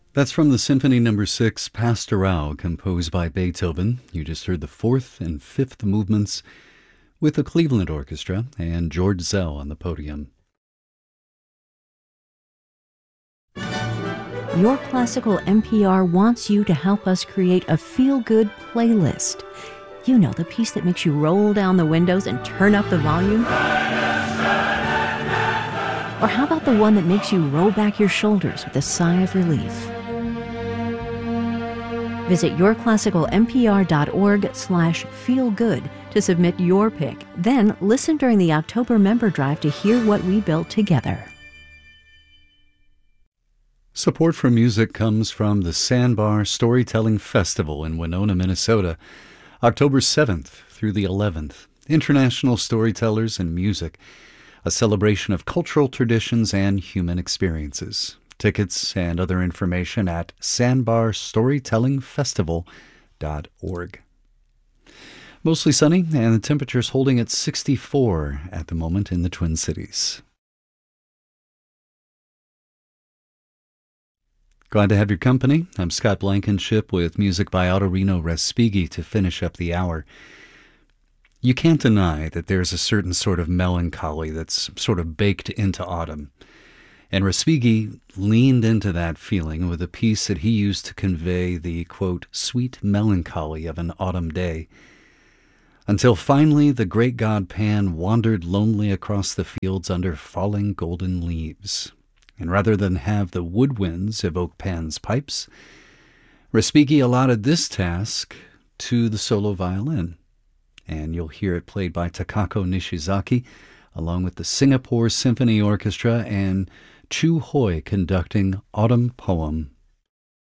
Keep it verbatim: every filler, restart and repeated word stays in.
That's from the Symphony Number Six, Pastoral, composed by Beethoven. You just heard the fourth and fifth movements with the Cleveland Orchestra and George Zell on the podium. Your Classical N P R wants you to help us create a feel-good playlist. You know, the piece that makes you roll down the windows and turn up the volume? Or how about the one that makes you roll back your shoulders with a sigh of relief? Visit yourclassical.npr.org slash feelgood to submit your pick. Then listen during the October member drive to hear what we built together. Support for music comes from the Sandbar Storytelling Festival in Winona, Minnesota, October seventh through the eleventh. International storytellers and music, a celebration of cultural traditions and human experiences. Tickets and other information at sandbar storytelling festival dot org. Mostly sunny, and the temperature's holding at sixty-four at the moment in the Twin Cities. Glad to have your company. I'm Scott Blankenship with music by Autorino Respighi to finish up the hour. You can't deny that there's a certain sort of melancholy that's sort of baked into autumn. And Respighi leaned into that feeling with a piece that he used to convey the, quote, sweet melancholy of an autumn day. Until finally the great god Pan wandered lonely across the fields under falling golden leaves. And rather than have the woodwinds evoke Pan's pipes, Respighi allotted this task to the solo violin. And you'll hear it played by Takako Nishizaki, along with the Singapore Symphony Orchestra and Chu Hoi conducting Autumn Poem.